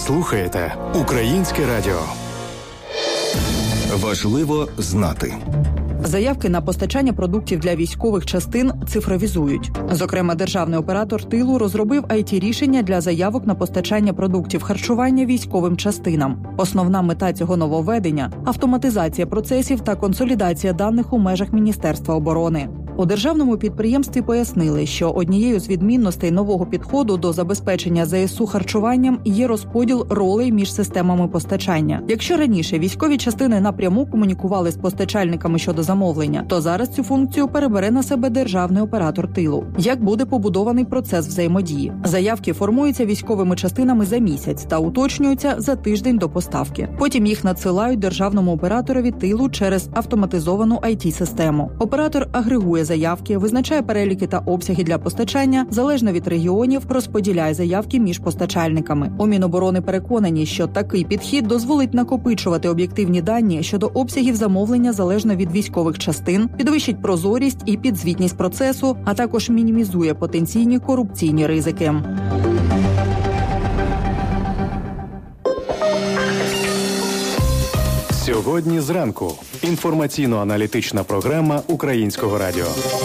слухаєте Українське радіо. Важливо знати. Заявки на постачання продуктів для військових частин цифровізують. Зокрема, державний оператор тилу розробив IT-рішення для заявок на постачання продуктів харчування військовим частинам. Основна мета цього нововведення – автоматизація процесів та консолідація даних у межах Міністерства оборони. У державному підприємстві пояснили, що однією з відмінностей нового підходу до забезпечення ЗСУ харчуванням є розподіл ролей між системами постачання. Якщо раніше військові частини напряму комунікували з постачальниками щодо замовлення, то зараз цю функцію перебере на себе державний оператор тилу. Як буде побудований процес взаємодії? Заявки формуються військовими частинами за місяць та уточнюються за тиждень до поставки. Потім їх надсилають державному операторові тилу через автоматизовану IT-систему. Оператор агрегує заявки, визначає переліки та обсяги для постачання, залежно від регіонів, розподіляє заявки між постачальниками. У Міноборони переконані, що такий підхід дозволить накопичувати об'єктивні дані щодо обсягів замовлення залежно від військових частин, підвищить прозорість і підзвітність процесу, а також мінімізує потенційні корупційні ризики. Сьогодні зранку. Інформаційно-аналітична програма Українського радіо.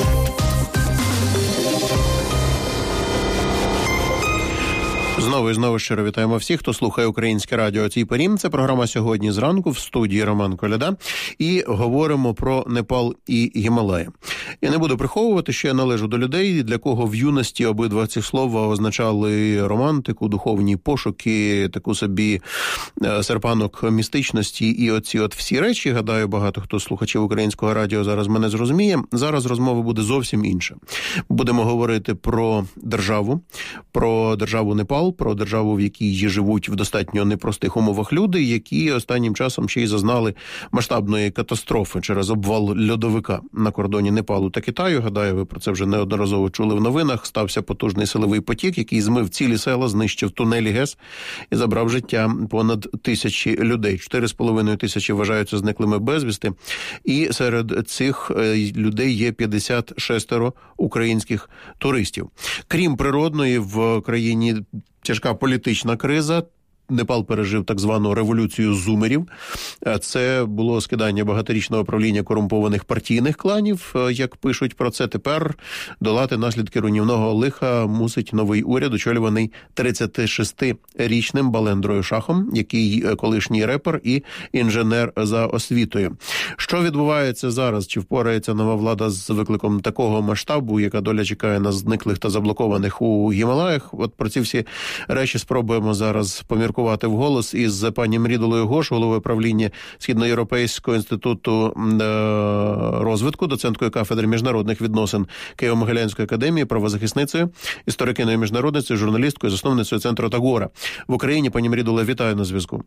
Знову і знову щиро вітаємо всіх, хто слухає Українське радіо. Цій порі. Це програма «Сьогодні зранку» в студії Роман Коляда. І говоримо про Непал і Гімалаї. Я не буду приховувати, що я належу до людей, для кого в юності обидва ці слова означали романтику, духовні пошуки, таку собі серпанок містичності і оці всі речі. Гадаю, багато хто з слухачів Українського радіо зараз мене зрозуміє. Зараз розмова буде зовсім інша. Будемо говорити про державу Непал, про державу, в якій живуть в достатньо непростих умовах люди, які останнім часом ще й зазнали масштабної катастрофи через обвал льодовика на кордоні Непалу та Китаю. Гадаю, ви про це вже неодноразово чули в новинах. Стався потужний силовий потік, який змив цілі села, знищив тунелі ГЕС і забрав життя понад 1000 людей. 4,5 тисячі вважаються зниклими безвісти. І серед цих людей є 56 українських туристів. Крім природної, в країні тяжка політична криза. Непал пережив так звану революцію зумерів. Це було скидання багаторічного правління корумпованих партійних кланів. Як пишуть про це, тепер долати наслідки руйнівного лиха мусить новий уряд, очолюваний 36-річним Балендрою Шахом, який колишній репер і інженер за освітою. Що відбувається зараз? Чи впорається нова влада з викликом такого масштабу, яка доля чекає на зниклих та заблокованих у Гімалаях? От про ці всі речі спробуємо зараз поміркувати вголос із пані Мрідулою Гош, головою правління Східноєвропейського інституту розвитку, доценткою кафедри міжнародних відносин Києво-Могилянської академії, правозахисницею, історикиною міжнародницею, журналісткою, засновницею центру Тагора. В Україні, пані Мрідуле, вітаю на зв'язку.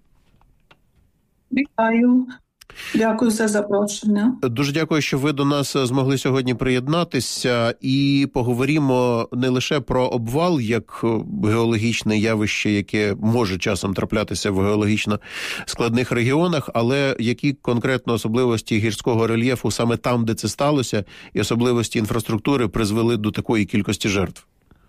Вітаю. Дякую за запрошення. Дуже дякую, що ви до нас змогли сьогодні приєднатися, і поговоримо не лише про обвал як геологічне явище, яке може часом траплятися в геологічно складних регіонах, але які конкретно особливості гірського рельєфу саме там, де це сталося, і особливості інфраструктури призвели до такої кількості жертв.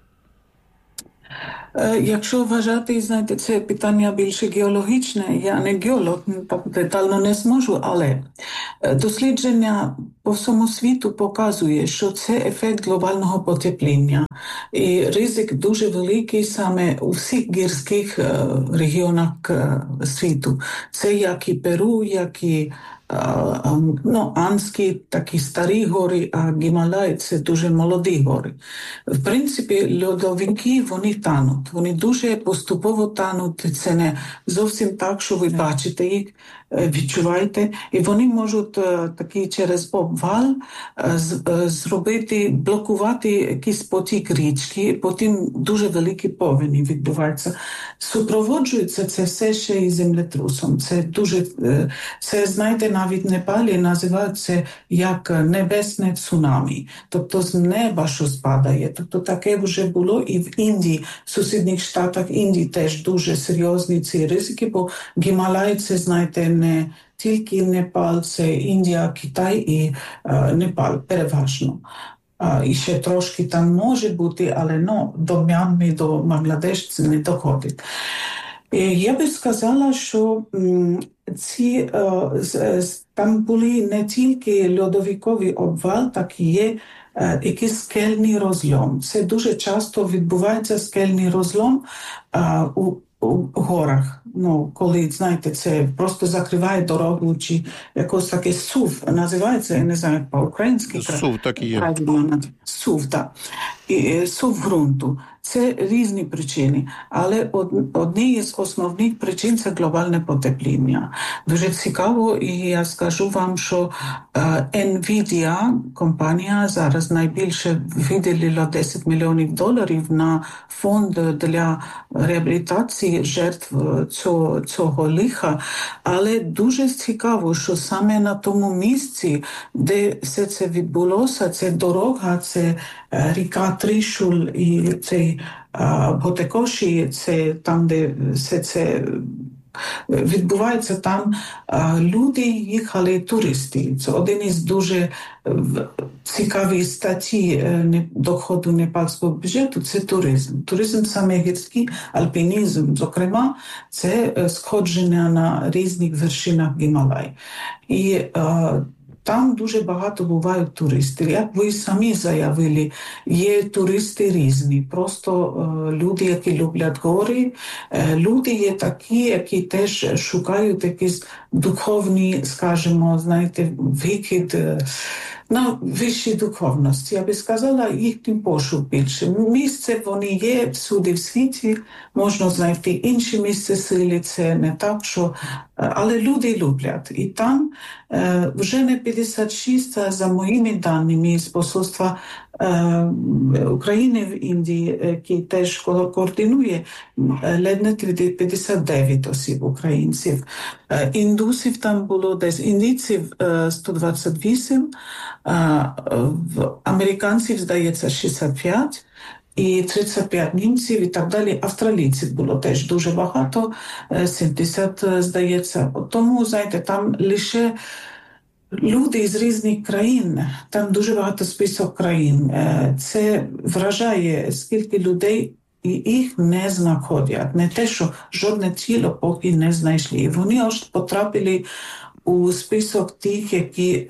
Якщо вважати, знаєте, це питання більше геологічне, я не геолог, так детально не зможу, але дослідження по всьому світу показує, що це ефект глобального потепління. І ризик дуже великий саме у всіх гірських регіонах світу. Це як і Перу, як і Андські, такі старі гори, а Гімалаї – це дуже молоді гори. В принципі, льодовики, вони тануть. Вони дуже поступово тануть. Це не зовсім так, що ви бачите їх, відчуваєте. І вони можуть такі через обвал зробити, блокувати якийсь потік річки, потім дуже великі повені відбуваються. Супроводжується це все ще і землетрусом. Це дуже, це, знаєте, навіть в Непалі називають це як небесне цунамі. Тобто з неба щось падає. Тобто таке вже було і в Індії, в сусідніх штатах Індії теж дуже серйозні ці ризики, бо Гімалаї це, знаєте, не тільки Непал, це Індія, Китай і Непал переважно. І ще трошки там може бути, але до М'янми, до Бангладеш це не доходить. Я би сказала, що там були не тільки льодовиковий обвал, так і є якийсь скельний розлом. Це дуже часто відбувається скельний розлом у горах. Коли, знаєте, це просто закриває дорогу, чи якось таке сув називається, я не знаю, як по-українськи. Сув, так і є. Сув, так. І сув ґрунту. Це різні причини, але одні з основних причин – це глобальне потепління. Дуже цікаво, і я скажу вам, що NVIDIA, компанія, зараз найбільше виділила $10 мільйонів на фонд для реабілітації жертв цього лиха. Але дуже цікаво, що саме на тому місці, де все це відбулося, це дорога, це ріка Тришуль і цей Готекоші, це там, де все це відбувається, там люди їхали, туристи. Це один із дуже цікавих статей доходу непальського бюджету – це туризм. Туризм саме гірський, альпінізм, зокрема, це сходження на різних вершинах Гімалай. І там дуже багато бувають туристи. Як ви самі заявили, є туристи різні. Просто люди, які люблять гори, люди є такі, які теж шукають якісь духовні, скажімо, знаєте, викид на вищій духовності. Я би сказала, їхній пошук більше. Місце вони є всюди в світі, можна знайти інші місця сили, це не так, що... Але люди люблять. І там вже не 56, а за моїми даними з посольства України в Індії, який теж координує, ледь 59 осіб українців. Індусів там було десь, індійців 128, американців, здається, 65, і 35 німців і так далі. Австралійців було теж дуже багато, 70, здається. Тому, знаєте, там лише люди з різних країн, там дуже багато список країн. Це вражає, скільки людей і їх не знаходять. Не те, що жодне тіло поки не знайшли. І вони аж потрапили у список тих, які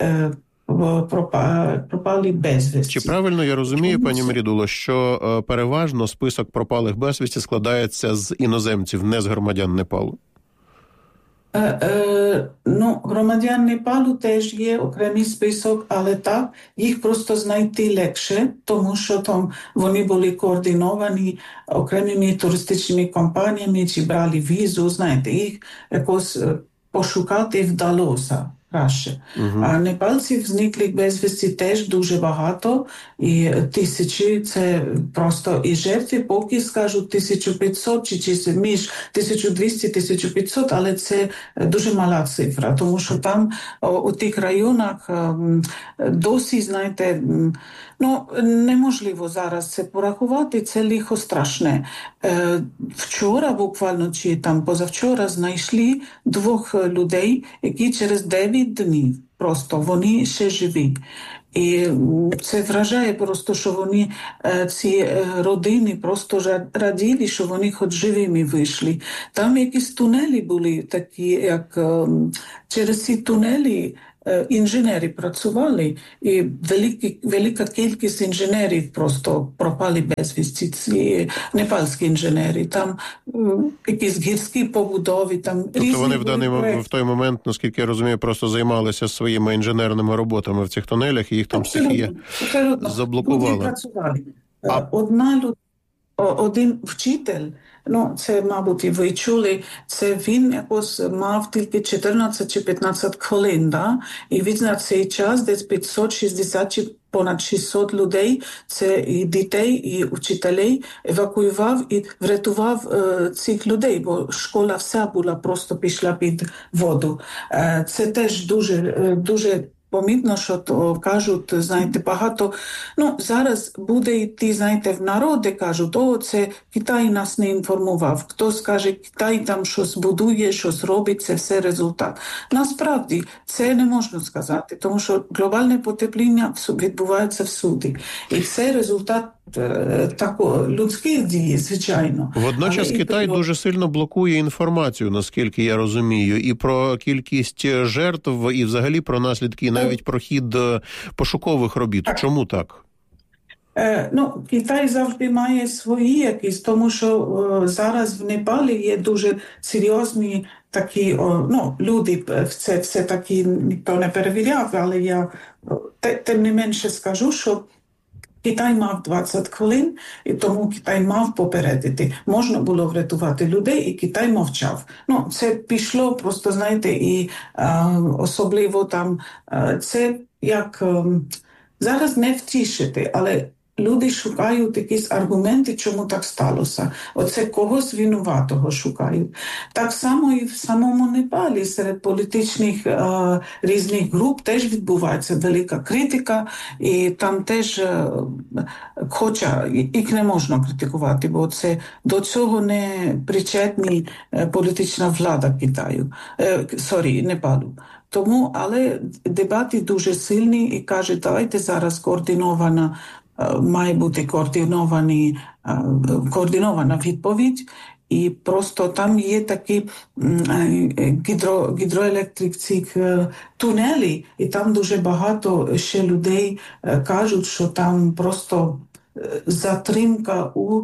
пропали безвісті. Чи правильно я розумію, пані Мерідуло, що переважно список пропалих безвісті складається з іноземців, не з громадян Непалу? Громадян Непалу теж є окремий список, але так, їх просто знайти легше, тому що там вони були координовані окремими туристичними компаніями, чи брали візу, знаєте, їх якось пошукати вдалося краще. А непальців зниклих безвісті теж дуже багато, і тисячі, це просто і жертви, поки скажуть 1500, чи між 1200-1500, але це дуже мала цифра, тому що там у тих районах досі, знаєте, неможливо зараз це порахувати, це лихо страшне. Вчора буквально, чи там позавчора, знайшли 2 людей, які через 9 днів просто, вони ще живі. І це вражає просто, що вони, ці родини просто раділи, що вони хоч живими вийшли. Там якісь тунелі були такі, як через ці тунелі інженери працювали, і велика кількість інженерів просто пропали безвісті, ці непальські інженери. Там якісь гірські побудови, там різні... Тобто вони в той момент, наскільки я розумію, просто займалися своїми інженерними роботами в цих тунелях, і їх там стихія заблокувала. Один вчитель, це, мабуть, і ви чули, це він якось мав тільки 14 чи 15 хвилин, да? І він на цей час десь 560 чи понад 600 людей, це і дітей, і вчителей, евакуював і врятував цих людей, бо школа вся була, просто пішла під воду. Це теж дуже помітно, що кажуть, знаєте, багато, зараз буде йти, знаєте, в народи, кажуть, це Китай нас не інформував. Хто скаже, Китай там щось будує, щось робить, це все результат. Насправді, це не можна сказати, тому що глобальне потепління відбувається всюди. І це результат людських дій, звичайно. Водночас Китай дуже сильно блокує інформацію, наскільки я розумію, і про кількість жертв, і взагалі про наслідки, і навіть про хід пошукових робіт. Чому так? Китай завжди має свої якісь, тому що зараз в Непалі є дуже серйозні такі, люди, це все таки ніхто не перевіряв, але я тим не менше скажу, що Китай мав 20 хвилин, і тому Китай мав попередити. Можна було врятувати людей, і Китай мовчав. Це пішло просто, знаєте, і особливо там, це як зараз не втішити, але люди шукають якісь аргументи, чому так сталося. Оце когось винуватого шукають. Так само і в самому Непалі серед політичних різних груп теж відбувається велика критика, і там теж, хоча їх не можна критикувати, бо це до цього не причетні політична влада Китаю, Непалу. Тому, але дебати дуже сильні і кажуть, давайте зараз має бути координована відповідь, і просто там є такі гідроелектричні тунелі, і там дуже багато ще людей кажуть, що там просто затримка у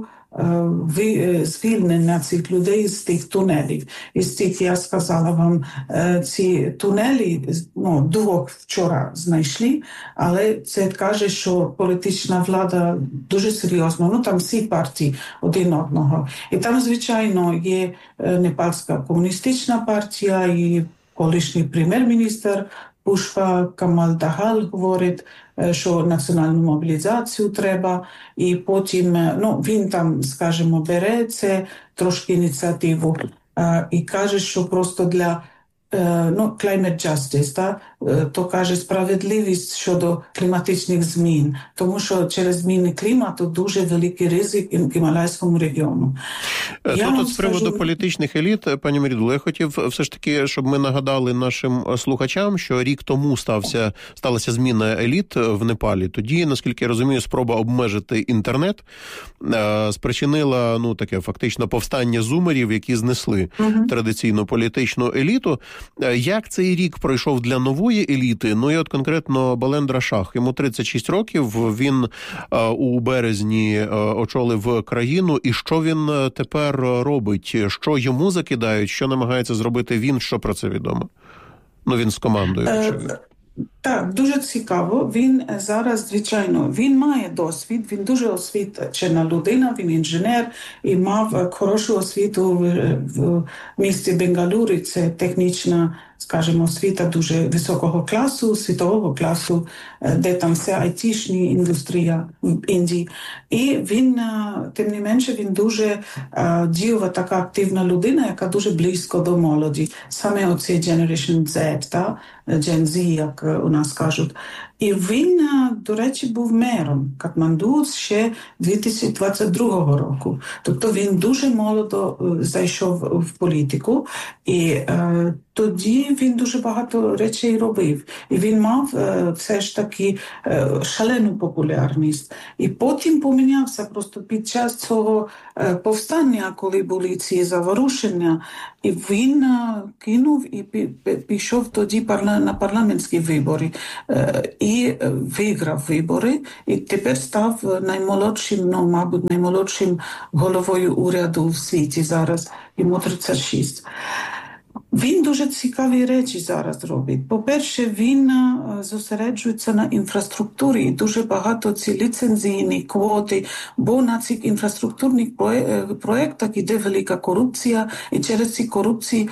звільнення цих людей з тих тунелів. І з тих, я сказала вам, ці тунелі, двох вчора знайшли, але це каже, що політична влада дуже серйозно, там всі партії один одного. І там, звичайно, є Непальська комуністична партія, і колишній прем'єр-міністр Пушпа Камал Дахал говорить, що національну мобілізацію треба, і потім, він там, скажімо, бере це трошки ініціативу і каже, що просто для climate justice, то каже справедливість щодо кліматичних змін, тому що через зміни клімату дуже великий ризик в Гімалайському регіону. Тут з приводу політичних еліт, пані Мерідуло, я хотів все ж таки, щоб ми нагадали нашим слухачам, що рік тому сталася зміна еліт в Непалі. Тоді, наскільки я розумію, спроба обмежити інтернет спричинила, таке фактично повстання зумерів, які знесли традиційну політичну еліту. Як цей рік пройшов для нової еліти? І от конкретно Балендра Шах, йому 36 років, він у березні очолив країну, і що він тепер робить? Що йому закидають, що намагається зробити він, що про це відомо? Він з командою, очевидно. Так, дуже цікаво. Він зараз, звичайно, він має досвід, він дуже освічена людина, він інженер і мав хорошу освіту в місті Бенгалурі, це технічна, скажімо, освіта дуже високого класу, світового класу, де там вся айтішні індустрія в Індії. І він, тим не менше, він дуже дієва така активна людина, яка дуже близько до молоді. Саме оці Generation Z, Gen Z, як у нас кажуть. І він, до речі, був мером Катманду ще 2022 року. Тобто він дуже молодо зайшов в політику, і тоді він дуже багато речей робив. І він мав все ж таки шалену популярність. І потім помінявся просто під час цього повстання, коли були ці заворушення, і він кинув і пішов тоді на парламентські вибори. І виграв вибори, і тепер став наймолодшим головою уряду в світі зараз, йому 36. Він дуже цікаві речі зараз робить. По-перше, він зосереджується на інфраструктурі, і дуже багато ці ліцензійні квоти, бо на цих інфраструктурних проєктах іде велика корупція, і через ці корупції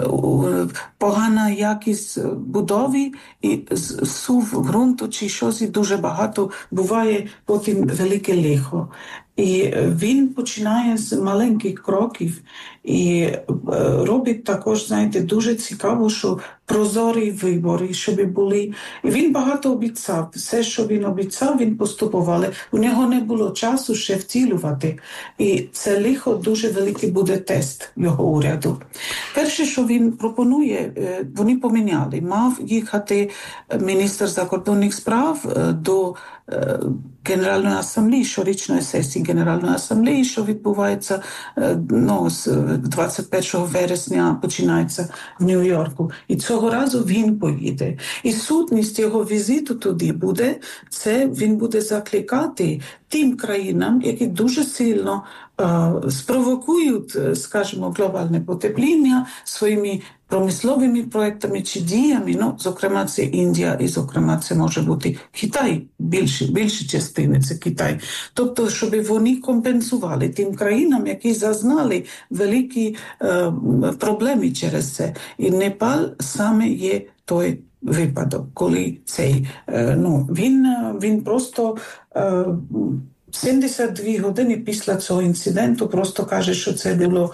погана якість будови, і сув ґрунту чи щось, і дуже багато буває потім велике лихо. І він починає з маленьких кроків і робить також, знаєте, дуже цікаво, що прозорі вибори, щоб були. І він багато обіцяв. Все, що він обіцяв, він поступав. Але у нього не було часу ще втілювати. І це лихо дуже великий буде тест його уряду. Перше, що він пропонує, вони поміняли. Мав їхати міністр закордонних справ до Генеральної асамблеї, щорічної сесії Генеральної асамблеї, що відбувається з 21 вересня, починається в Нью-Йорку. І цього разу він поїде. І сутність його візиту туди буде, це він буде закликати тим країнам, які дуже сильно спровокують, скажімо, глобальне потепління своїми промисловими проектами чи діями, зокрема, це Індія і, зокрема, це може бути Китай, більші частини це Китай. Тобто, щоб вони компенсували тим країнам, які зазнали великі проблеми через це. І Непал саме є той випадок, коли цей, він просто 72 години після цього інциденту просто каже, що це було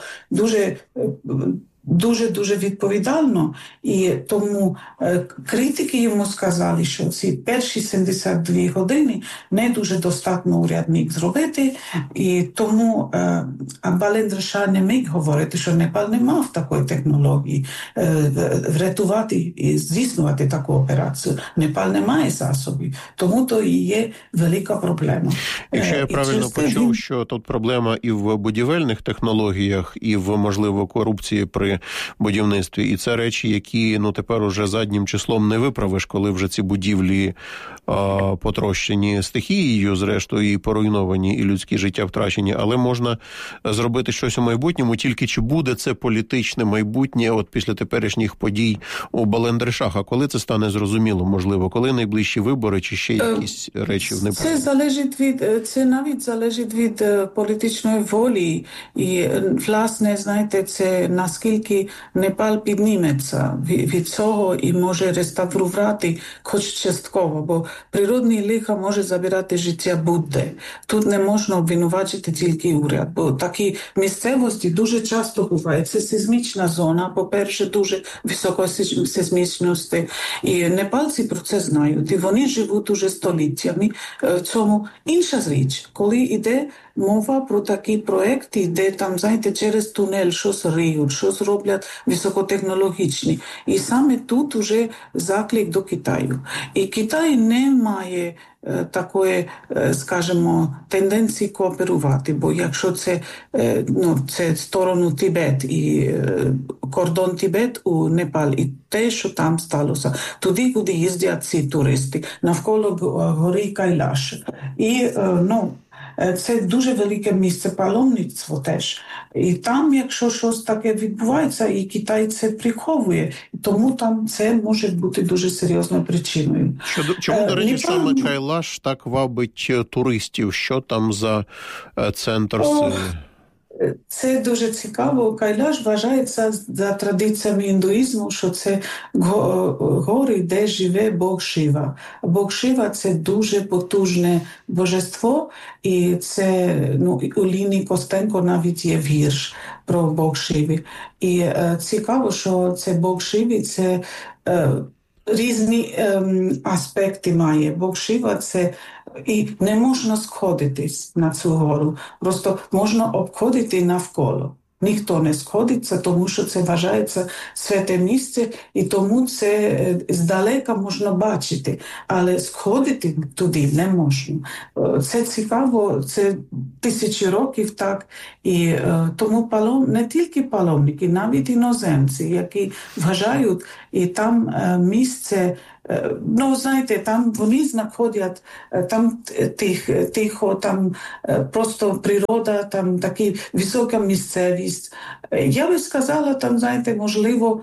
дуже відповідально, і тому критики йому сказали, що ці перші 72 години не дуже достатньо урядник зробити, і тому Балендра Шах не міг говорити, що Непал не мав такої технології врятувати і здійснювати таку операцію. Непал не має засобів, тому то і є велика проблема. Якщо я правильно почув, що тут проблема і в будівельних технологіях, і в, можливо, корупції при будівництві. І це речі, які тепер уже заднім числом не виправиш, коли вже ці будівлі потрощені стихією, зрештою, і поруйновані, і людські життя втрачені. Але можна зробити щось у майбутньому, тільки чи буде це політичне майбутнє от після теперішніх подій у Балендри Шаха? Коли це стане зрозуміло, можливо? Коли найближчі вибори, чи ще якісь речі в Непалі? Це навіть залежить від політичної волі. І, власне, знаєте, це наскільки Непал підніметься від цього і може реставрувати хоч частково, бо природний лиха може забирати життя будь-де. Тут не можна обвинувачити тільки уряд, бо такі місцевості дуже часто бувають. Це сейсмічна зона, по-перше, дуже високосейсмічності. І непальці про це знають. І вони живуть уже століттями в цьому. Інша річ, коли йде мова про такі проекти, де там, знаєте, через тунель щось риють, щось роблять високотехнологічні. І саме тут уже заклик до Китаю. І Китай не має такої, скажімо, тенденції кооперувати, бо якщо це сторону Тибет і кордон Тибет у Непал, і те, що там сталося, туди, куди їздять ці туристи, навколо гори Кайлаш. І, це дуже велике місце паломництво теж. І там, якщо щось таке відбувається, і Китай це приховує, тому там це може бути дуже серйозною причиною. Чому, до речі, саме Кайлаш так вабить туристів? Що там за центр? Це дуже цікаво. Кайлаш вважається за традиціями індуїзму, що це гори, де живе Бог Шива. Бог Шива – це дуже потужне божество, і це у Ліні Костенко навіть є вірш про Бог Шиви. І цікаво, що це Бог Шиви – це різні аспекти має. Бог Шива – це і не можна сходитись на цю гору. Просто можна обходити навколо. Ніхто не сходиться, тому що це вважається святе місце, і тому це здалека можна бачити, але сходити туди не можна. Це цікаво, це тисячі років так, і тому не тільки паломники, навіть іноземці, які вважають, і там місце, знаєте, там вони знаходять, там тихо, там просто природа, там така висока місцевість. Я би сказала, там, знаєте, можливо,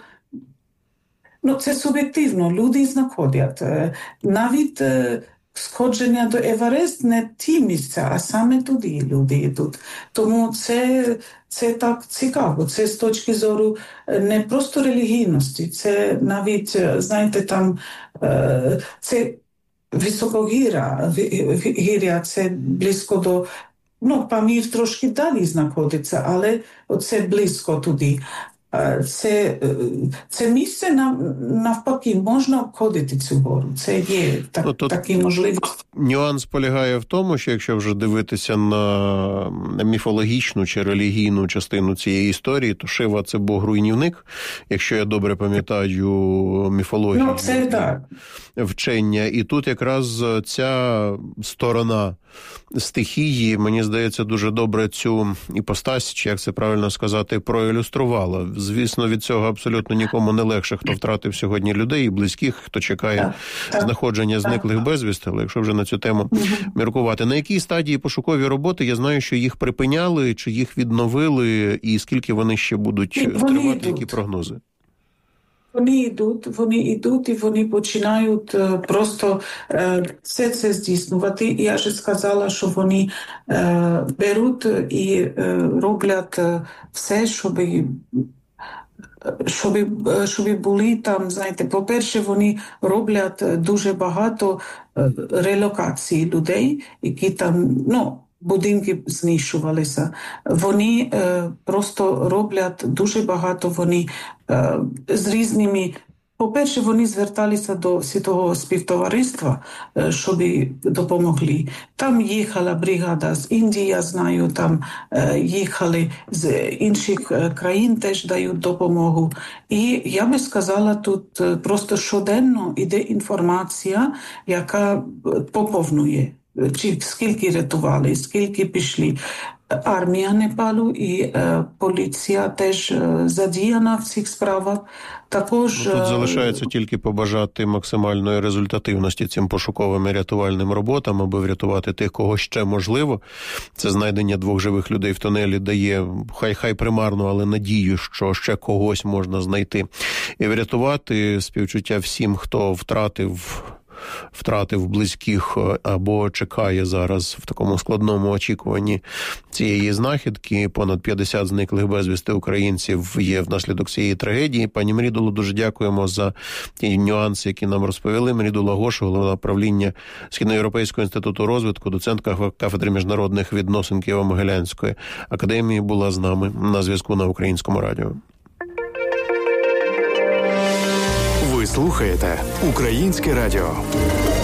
це суб'єктивно, люди знаходять. Навіть сходження до Еверест не ті місця, а саме туди люди йдуть. Тому це так цікаво. Це з точки зору не просто релігійності, це навіть, знаєте, там це високогір'я, це близько до, Памір трошки далі знаходиться, але це близько туди. Це місце навпаки, можна обходити цю гору. Це є такі можливості. Нюанс полягає в тому, що якщо вже дивитися на міфологічну чи релігійну частину цієї історії, то Шива – це бог-руйнівник. Якщо я добре пам'ятаю міфологію, це так. Вчення. І тут якраз ця сторона стихії, мені здається, дуже добре цю іпостась, чи як це правильно сказати, проілюструвала. Звісно, від цього абсолютно нікому не легше, хто втратив сьогодні людей і близьких, хто чекає знаходження зниклих безвісти, але якщо вже на цю тему міркувати. На якій стадії пошукові роботи? Я знаю, що їх припиняли, чи їх відновили, і скільки вони ще будуть тривати, які прогнози? Вони йдуть і вони починають просто все це здійснювати. Я ж сказала, що вони беруть і роблять все, щоб були там, знаєте, по-перше, вони роблять дуже багато релокацій людей, які там, будинки знищувалися. Вони просто роблять дуже багато, вони з різними... По-перше, вони зверталися до світового співтовариства, щоб допомогли. Там їхала бригада з Індії, я знаю, там їхали з інших країн, теж дають допомогу. І я би сказала, тут просто щоденно йде інформація, яка поповнює. Чи скільки рятували, скільки пішли. Армія Непалу і поліція теж задіяна в цих справах. Також тут залишається тільки побажати максимальної результативності цим пошуковим і рятувальним роботам, аби врятувати тих, кого ще можливо. Це знайдення 2 живих людей в тунелі дає хай примарну, але надію, що ще когось можна знайти. І врятувати співчуття всім, хто втратив близьких або чекає зараз в такому складному очікуванні цієї знахідки. Понад 50 зниклих безвісти українців є внаслідок цієї трагедії. Пані Мрідуло, дуже дякуємо за ті нюанси, які нам розповіли. Мрідула Гош, голова правління Східноєвропейського інституту розвитку, доцентка кафедри міжнародних відносин Києво-Могилянської академії, була з нами на зв'язку на Українському радіо. Ви слухаєте Українське радіо.